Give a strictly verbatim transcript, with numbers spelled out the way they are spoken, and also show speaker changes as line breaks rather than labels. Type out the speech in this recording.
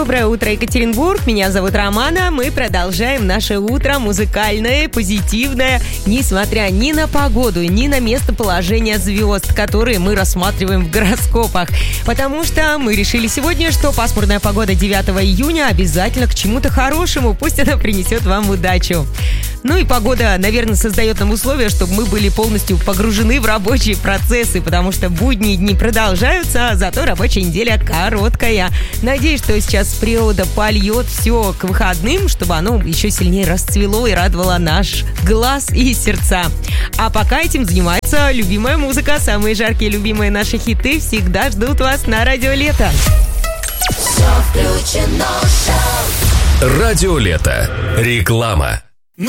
Доброе утро, Екатеринбург. Меня зовут Романа. Мы продолжаем наше утро музыкальное, позитивное, несмотря ни на погоду, ни на местоположение звезд, которые мы рассматриваем в гороскопах. Потому что мы решили сегодня, что пасмурная погода девятого июня обязательно к чему-то хорошему. Пусть она принесет вам удачу. Ну и погода, наверное, создает нам условия, чтобы мы были полностью погружены в рабочие процессы, потому что будние дни продолжаются, а зато рабочая неделя короткая. Надеюсь, что сейчас природа польет все к выходным, чтобы оно еще сильнее расцвело и радовало наш глаз и сердца. А пока этим занимается любимая музыка. Самые жаркие любимые наши хиты всегда ждут вас на Радио Лето.
Все включено, шоу. Радио Лето. Реклама.